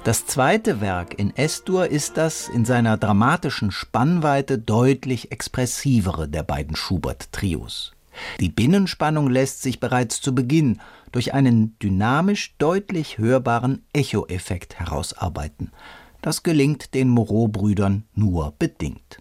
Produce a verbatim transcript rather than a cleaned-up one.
Das zweite Werk in Es-Dur ist das in seiner dramatischen Spannweite deutlich expressivere der beiden Schubert-Trios. Die Binnenspannung lässt sich bereits zu Beginn durch einen dynamisch deutlich hörbaren Echoeffekt herausarbeiten. Das gelingt den Moreau-Brüdern nur bedingt.